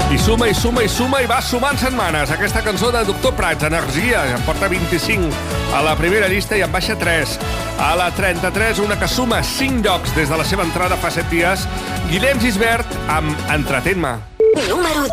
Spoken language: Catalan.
I suma, i suma, i suma, i va sumant setmanes. Aquesta cançó de Doctor Prats, Energia, em porta 25 a la primera llista i en baixa 3. A la 33, una que suma 5 llocs des de la seva entrada fa 7 dies, Guillem Gisbert amb Entretén-me. Número